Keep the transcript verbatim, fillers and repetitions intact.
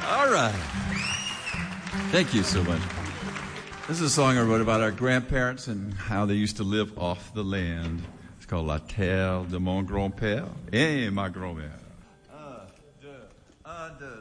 All right. Thank you so much. This is a song I wrote about our grandparents and how they used to live off the land. It's called La Terre de mon grand-père et ma grand-mère.